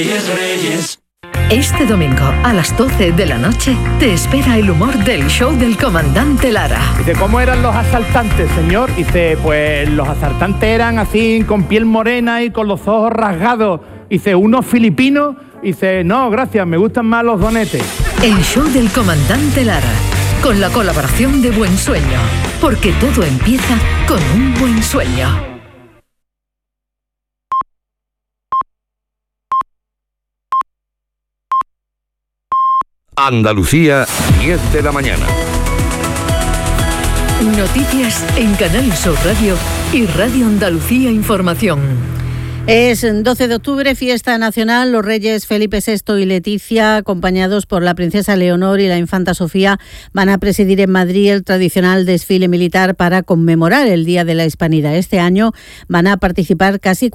Reyes, Reyes. Este domingo a las 12 de la noche te espera el humor del show del comandante Lara. Dice, ¿cómo eran los asaltantes, señor? Dice, pues los asaltantes eran así, con piel morena y con los ojos rasgados. Dice, ¿unos filipinos? Dice, no, gracias, me gustan más los donetes. El show del comandante Lara, con la colaboración de Buen Sueño, porque todo empieza con un buen sueño. Andalucía, 10 de la mañana. Noticias en Canal Sur Radio y Radio Andalucía Información. Es 12 de octubre, fiesta nacional. Los reyes Felipe VI y Leticia, acompañados por la princesa Leonor y la infanta Sofía, van a presidir en Madrid el tradicional desfile militar para conmemorar el Día de la Hispanidad. Este año van a participar casi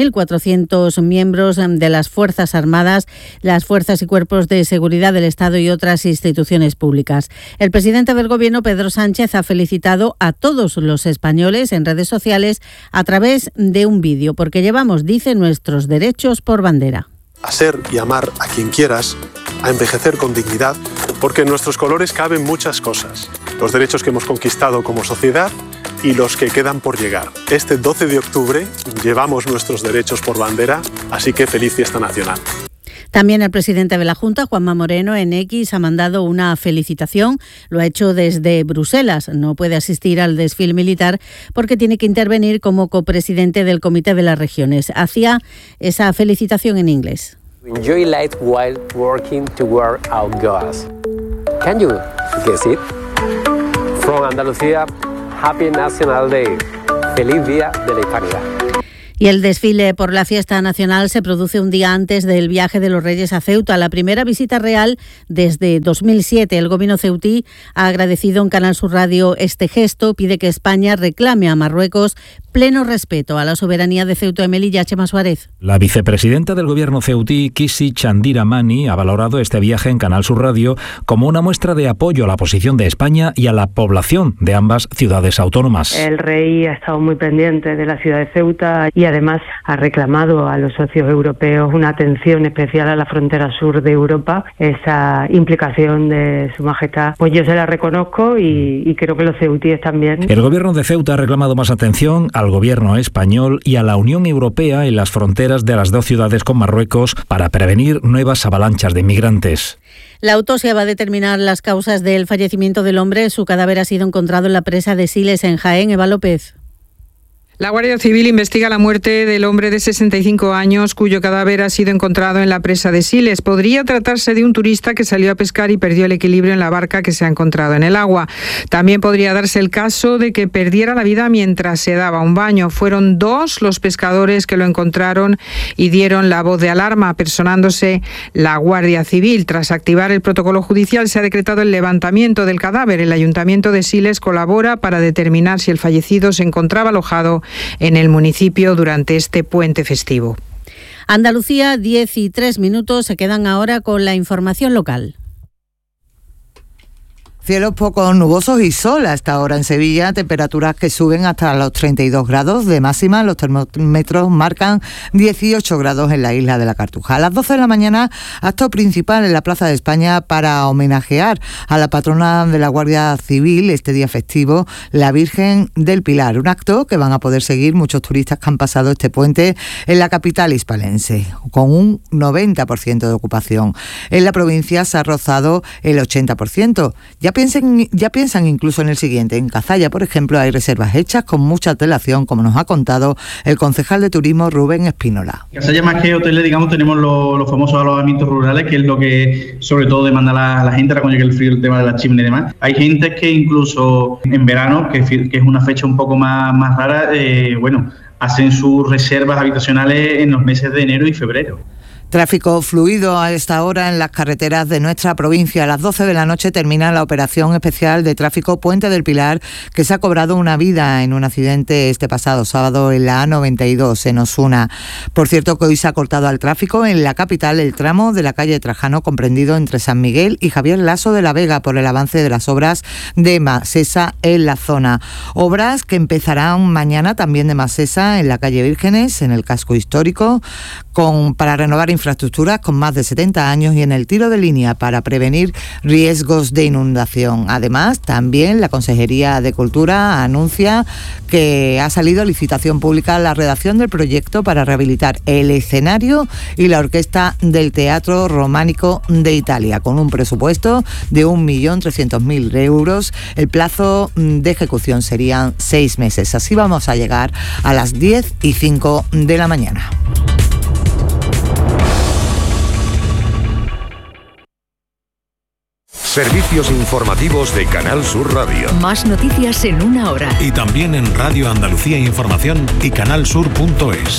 4.400 miembros de las Fuerzas Armadas, las fuerzas y cuerpos de seguridad del Estado y otras instituciones públicas. El presidente del Gobierno, Pedro Sánchez, ha felicitado a todos los españoles en redes sociales a través de un vídeo, porque llevamos, dice, nuestros derechos por bandera. A ser y amar a quien quieras, a envejecer con dignidad, porque en nuestros colores caben muchas cosas. Los derechos que hemos conquistado como sociedad y los que quedan por llegar. Este 12 de octubre llevamos nuestros derechos por bandera, así que feliz fiesta nacional. También el presidente de la Junta, Juanma Moreno, en X ha mandado una felicitación. Lo ha hecho desde Bruselas. No puede asistir al desfile militar porque tiene que intervenir como copresidente del Comité de las Regiones. Hacía esa felicitación en inglés. Enjoy life while working toward our goals. Can you guess it? From Andalucía, Happy National Day. Feliz Día de la Hispanidad. Y el desfile por la fiesta nacional se produce un día antes del viaje de los Reyes a Ceuta, la primera visita real desde 2007. El gobierno ceutí ha agradecido en Canal Sur Radio este gesto, pide que España reclame a Marruecos pleno respeto a la soberanía de Ceuta y Melilla. Chema Suárez. La vicepresidenta del gobierno ceutí, Kisi Chandira Mani, ha valorado este viaje en Canal Sur Radio como una muestra de apoyo a la posición de España y a la población de ambas ciudades autónomas. El rey ha estado muy pendiente de la ciudad de Ceuta y además ha reclamado a los socios europeos una atención especial a la frontera sur de Europa. Esa implicación de su majestad, pues yo se la reconozco y creo que los ceutíes también. El gobierno de Ceuta ha reclamado más atención al gobierno español y a la Unión Europea en las fronteras de las dos ciudades con Marruecos para prevenir nuevas avalanchas de inmigrantes. La autopsia va a determinar las causas del fallecimiento del hombre. Su cadáver ha sido encontrado en la presa de Siles, en Jaén. Eva López. La Guardia Civil investiga la muerte del hombre de 65 años cuyo cadáver ha sido encontrado en la presa de Siles. Podría tratarse de un turista que salió a pescar y perdió el equilibrio en la barca que se ha encontrado en el agua. También podría darse el caso de que perdiera la vida mientras se daba un baño. Fueron 2 los pescadores que lo encontraron y dieron la voz de alarma, personándose la Guardia Civil. Tras activar el protocolo judicial, se ha decretado el levantamiento del cadáver. El Ayuntamiento de Siles colabora para determinar si el fallecido se encontraba alojado en el municipio durante este puente festivo. Andalucía, 10:03. Se quedan ahora con la información local. Cielos poco nubosos y sol hasta ahora en Sevilla, temperaturas que suben hasta los 32 grados de máxima. Los termómetros marcan 18 grados en la isla de la Cartuja. A las 12 de la mañana, acto principal en la Plaza de España para homenajear a la patrona de la Guardia Civil este día festivo, la Virgen del Pilar. Un acto que van a poder seguir muchos turistas que han pasado este puente en la capital hispalense, con un 90% de ocupación. En la provincia se ha rozado el 80%. Ya piensan incluso en el siguiente. En Cazalla, por ejemplo, hay reservas hechas con mucha antelación, como nos ha contado el concejal de turismo Rubén Espínola. En Cazalla, más que hoteles, digamos, tenemos los famosos alojamientos rurales, que es lo que sobre todo demanda la gente, ahora cuando llega el frío, el tema de las chimeneas y demás. Hay gente que incluso en verano, que es una fecha un poco más rara, hacen sus reservas habitacionales en los meses de enero y febrero. Tráfico fluido a esta hora en las carreteras de nuestra provincia. A las 12 de la noche termina la operación especial de tráfico Puente del Pilar, que se ha cobrado una vida en un accidente este pasado sábado en la A92 en Osuna. Por cierto, que hoy se ha cortado al tráfico en la capital el tramo de la calle Trajano comprendido entre San Miguel y Javier Laso de la Vega por el avance de las obras de Masesa en la zona. Obras que empezarán mañana también de Masesa en la calle Vírgenes, en el casco histórico, para renovar infraestructuras con más de 70 años y en el tiro de línea para prevenir riesgos de inundación. Además, también la Consejería de Cultura anuncia que ha salido a licitación pública la redacción del proyecto para rehabilitar el escenario y la orquesta del Teatro Románico de Italia, con un presupuesto de 1.300.000 euros. El plazo de ejecución serían 6 meses. Así vamos a llegar a las 10:05 de la mañana. Servicios informativos de Canal Sur Radio. Más noticias en una hora. Y también en Radio Andalucía Información y canalsur.es.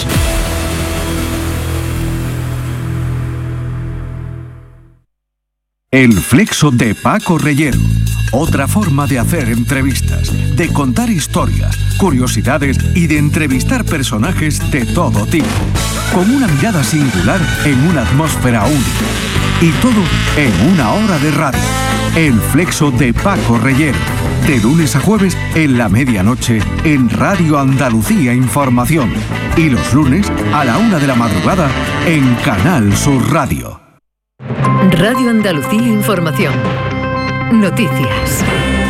El Flexo de Paco Reyero. Otra forma de hacer entrevistas, de contar historias, curiosidades y de entrevistar personajes de todo tipo. Con una mirada singular en una atmósfera única. Y todo en una hora de radio. El Flexo de Paco Reyero. De lunes a jueves en la medianoche en Radio Andalucía Información. Y los lunes a la 1 de la madrugada en Canal Sur Radio. Radio Andalucía Información. Noticias.